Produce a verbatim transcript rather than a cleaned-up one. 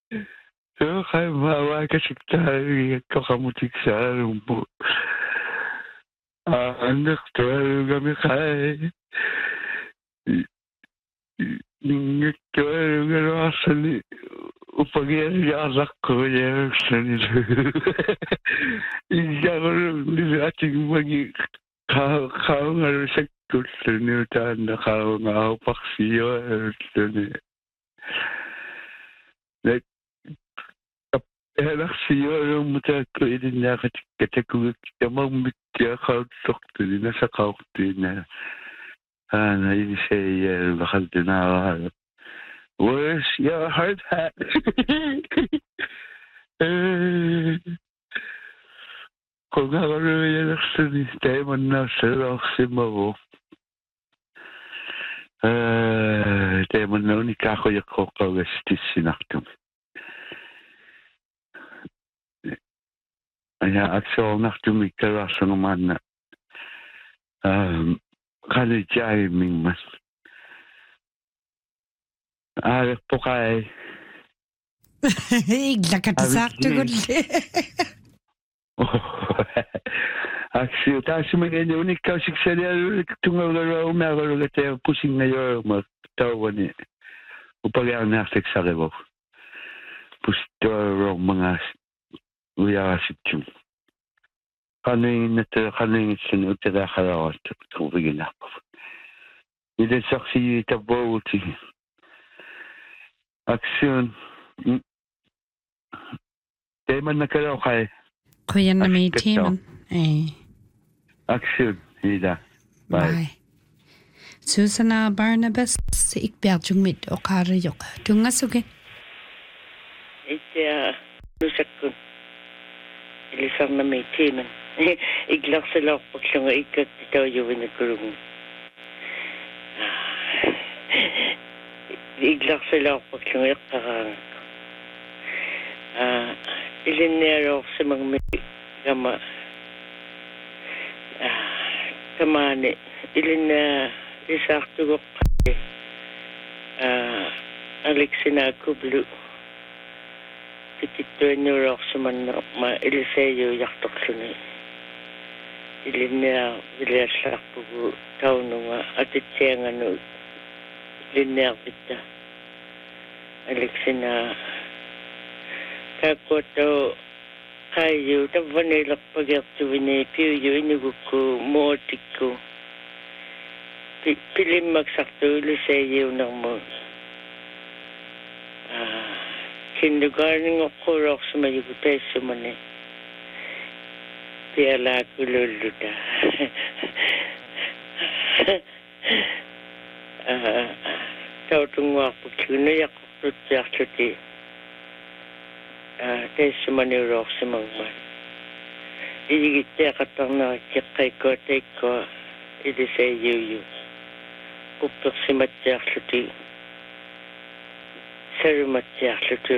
So kay mawa kasi tayo kakamutik sa lumbo. Ah, anak tayo kami kay. Ninget tayo gano'n upag-iaryak ko yan sa nila. Hindi ako nila ating maging kaong ano sa gusto niyo tayo na kaong apak siyo. Like, anak siyo yung mata ko din niya katakot yamang mitya kautok din na sa kautok din na na yun siya bakal din na where's your hard hat? Kung ako rin yung sani, tayo man na sa roksima mo. Tayo man na unikakoyak ko kagastis sinaktum. Ja, aktueel nachtum ik terrassen om aan. Kan het jij ming mas? Aardig pokay. Igla ka sakto gulli. Actually, taas mo ganyan unik ka siksaya tungalaw umaro ka tayo pusing na yo magtawa ni. Upag ang nasik sa revo. Pusto mga uyasip chung. Kanuin na ito, kanuin ito, ito na karawa ito, tubig na ako. Hindi saksi ito bawuti. Aksyon. Teman na karaw kay. Kuya na may teman. Eh. Aksyon. Hida. Bye. Susana Barnabas, ikbert yung mit o karayok. Tungas okay. Ito, lusak ko. Ilisang na may teman. Iglak sa lakpak siya nga ikat ito yung nagkurong. Iglak sa lakpak siya nga ikarang. Ilinero sa mga may gama. Kamane. Ilin na isakto ko kaya. Alexina Kublu. Tikito nyo rak sa man ma iliseyo yaktok siya ilin na vilasak po tao nga at itiya nga no ilin na kita Alexina kako to kayo ta vanilak pagyakto vini piyo inigo ko motik ko pilim magsakto iliseyo ng mo kindergarten ako rak sa mayugutay sa mani Piala kululuda. Tau tunggu aku kena ya aku tuh cuti. Tes semani roh semangman. Ini kita kata nak cekai ko teko. Ini saya yuyu. Upuk semat cuti. Seru mat cuti